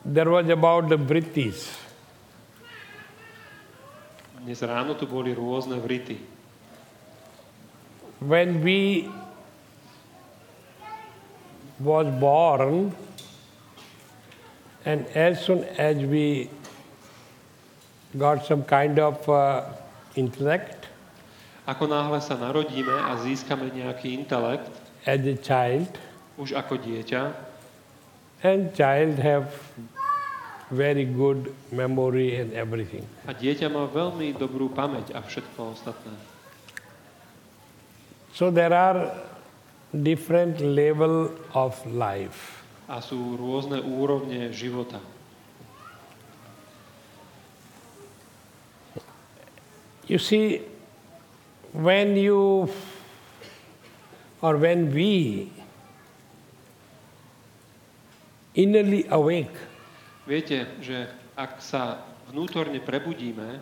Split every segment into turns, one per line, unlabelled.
there was about the vrittis.
Dnes ráno tu boli rôzne vrity.
When we was born, and as soon as we got some kind of intellect,
Ako náhle sa narodíme a získame nejaký intelekt,
as a child,
už ako dieťa,
and child have very good memory and everything.
a dieťa má veľmi dobrú pamäť a všetko ostatné.
So there are different level of life.
A sú rôzne úrovne života.
You see, when you or when we innerly awake,
Viete, že ak sa vnútorne prebudíme,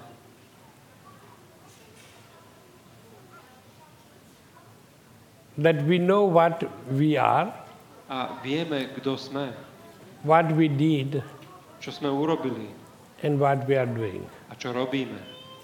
that we know what we are,
a vieme, kto sme,
what we did,
čo sme urobili
and what we are doing.
a čo robíme.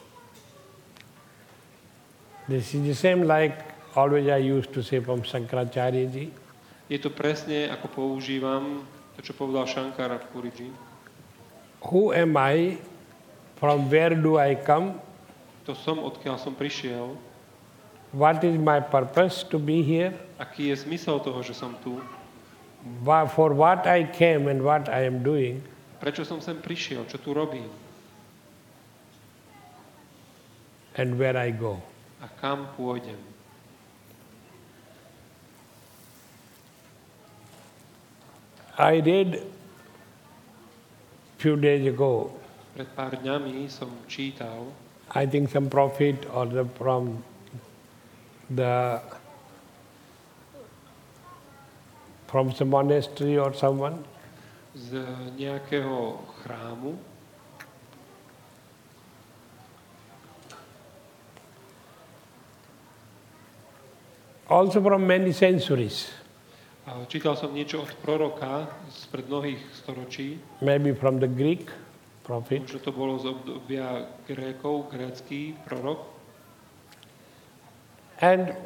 This is the same like always I used to say from Shankaracharya ji.
Je to presne, ako používam to, čo povedal Shankara Puriji.
Who am I? From where do I come?
To som, odkiaľ som prišiel.
What is my purpose to be here?
Aký je zmysel toho, že som tu?
For what I came and what I am doing?
Prečo som sem prišiel? Čo tu robím?
And where I go?
A kam pôjdem?
I read few days ago,
Pred pár dňami som čítal,
I think some prophet or from some monastery or someone,
z nejakého chrámu,
also from many centuries,
a čítal som niečo od proroka spred mnohých storočí.
maybe from the Greek prophet.
Možno to bolo z obdobia Grékov, grécky prorok.
And